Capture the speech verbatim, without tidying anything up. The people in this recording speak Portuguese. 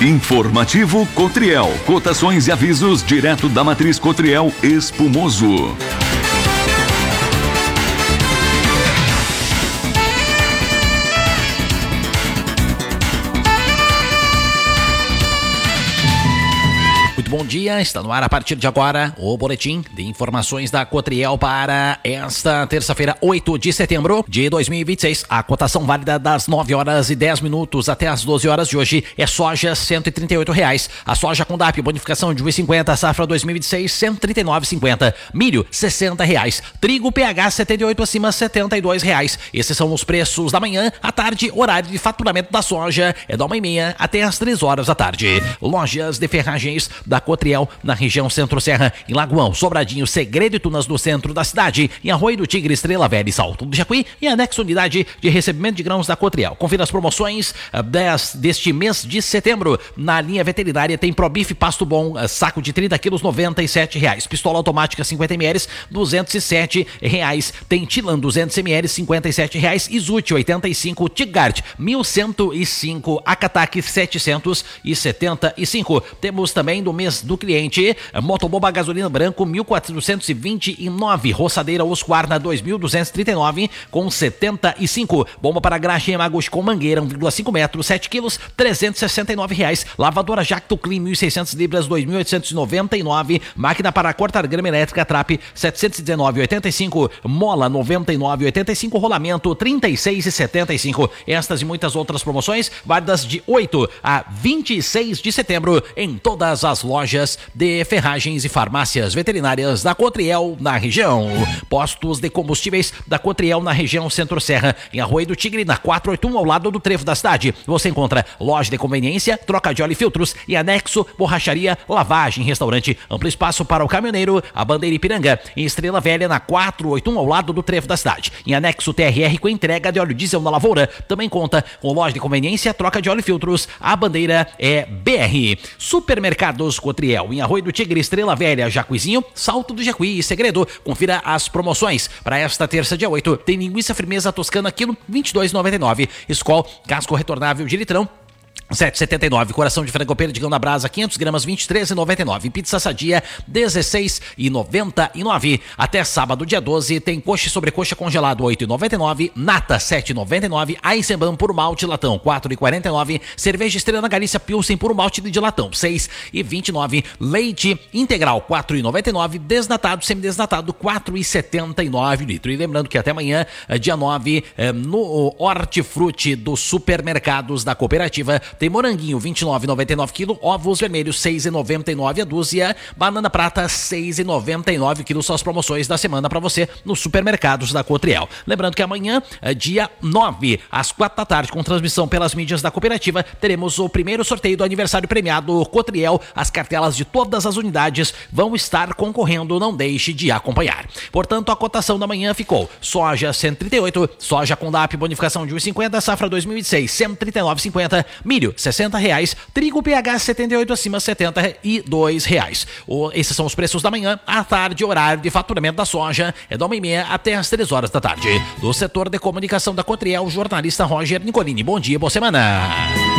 Informativo Cotriel. Cotações e avisos direto da matriz Cotriel Espumoso. Bom dia, está no ar a partir de agora o boletim de informações da Cotriel para esta terça-feira, oito de setembro de dois mil e vinte e seis. A cotação válida das nove horas e dez minutos até as doze horas de hoje é soja cento e trinta e oito reais. A soja com D A P, bonificação de um real e cinquenta, safra dois mil e vinte e seis, cento e trinta e nove reais e cinquenta centavos. Milho, sessenta reais. Trigo P H setenta e oito acima, setenta e dois reais. Esses são os preços da manhã. À tarde, horário de faturamento da soja é da uma e meia até as três horas da tarde. Lojas de ferragens da Cotriel, na região Centro-Serra, em Lagoão, Sobradinho, Segredo e Tunas no centro da cidade, em Arroio do Tigre, Estrela Velha e Salto do Jacuí e anexo unidade de recebimento de grãos da Cotriel. Confira as promoções uh, deste mês de setembro. Na linha veterinária tem Probif Pasto Bom, uh, saco de trinta quilos, noventa e sete reais. Pistola automática cinquenta mililitros, duzentos e sete reais. Tem Tilan duzentos mililitros, cinquenta e sete reais. Izute oitenta e cinco, Tigard mil cento e cinco, Akataki setecentos e setenta e cinco. Temos também do mês do cliente, Motoboba gasolina branco mil quatrocentos e vinte e nove, roçadeira Husqvarna dois mil duzentos e trinta e nove com setenta e cinco, bomba para graxa Yamaguchi com mangueira um vírgula cinco metros, sete quilos, trezentos e sessenta e nove reais. Lavadora Jacto Clean mil e seiscentos libras, dois mil oitocentos e noventa e nove, máquina para cortar grama elétrica Trap setecentos e dezenove reais e oitenta e cinco, mola noventa e nove reais e oitenta e cinco, rolamento trinta e seis reais e setenta e cinco. Estas e muitas outras promoções válidas de oito a vinte e seis de setembro em todas as lojas Lojas de ferragens e farmácias veterinárias da Cotriel na região. Postos de combustíveis da Cotriel na região Centro-Serra, em Arroio do Tigre, na quatrocentos e oitenta e um, ao lado do trevo da cidade. Você encontra loja de conveniência, troca de óleo e filtros e anexo, borracharia, lavagem, restaurante, amplo espaço para o caminhoneiro, a Bandeira Ipiranga, em Estrela Velha, na quatrocentos e oitenta e um, ao lado do trevo da cidade. Em anexo T R R com entrega de óleo diesel na lavoura. Também conta com loja de conveniência, troca de óleo e filtros. A bandeira é B R. Supermercados Cotriel, em Arroio do Tigre, Estrela Velha, Jacuizinho, Salto do Jacuí e Segredo. Confira as promoções. Para esta terça, dia oito, tem linguiça firmeza toscana, quilo vinte e dois reais e noventa e nove. Skol, casco retornável de litrão, sete reais e setenta e nove. Coração de frango perdigão na brasa, quinhentas gramas, vinte e três reais e noventa e nove. Pizza sadia, dezesseis reais e noventa e nove. Até sábado, dia doze, tem coxa e sobrecoxa congelado, oito reais e noventa e nove. Nata, sete reais e noventa e nove. Eisenbahn por malte latão, quatro reais e quarenta e nove. Cerveja Estrela Galícia Pilsen por malte de latão, seis reais e vinte e nove. Leite integral, quatro reais e noventa e nove. Desnatado, semidesnatado, quatro reais e setenta e nove litro. E lembrando que até amanhã, dia nove, no Hortifruti dos supermercados da cooperativa, tem moranguinho vinte e nove reais e noventa e nove quilo, ovos vermelhos seis reais e noventa e nove a dúzia, banana prata seis reais e noventa e nove quilo. São as promoções da semana para você nos supermercados da Cotriel. Lembrando que amanhã, dia nove, às quatro da tarde, com transmissão pelas mídias da cooperativa, teremos o primeiro sorteio do aniversário premiado Cotriel. As cartelas de todas as unidades vão estar concorrendo, não deixe de acompanhar. Portanto, a cotação da manhã ficou: soja cento e trinta e oito, soja com D A P bonificação de um real e cinquenta, safra dois mil e vinte e seis, cento e trinta e nove reais e cinquenta, milho sessenta reais, trigo P H setenta e oito acima, setenta e dois reais. O, esses são os preços da manhã. À tarde, horário de faturamento da soja é da uma e meia até as três horas da tarde. Do setor de comunicação da Cotriel, jornalista Roger Nicolini. Bom dia, boa semana.